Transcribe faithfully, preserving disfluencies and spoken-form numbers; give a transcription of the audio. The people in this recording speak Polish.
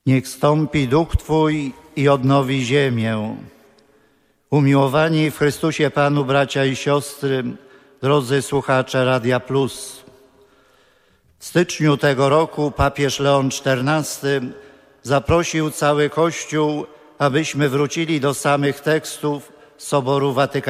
Niech stąpi Duch Twój i odnowi ziemię. Umiłowani w Chrystusie Panu bracia i siostry, drodzy słuchacze Radia Plus. W styczniu tego roku papież Leon czternasty zaprosił cały Kościół, abyśmy wrócili do samych tekstów Soboru Watykańskiego.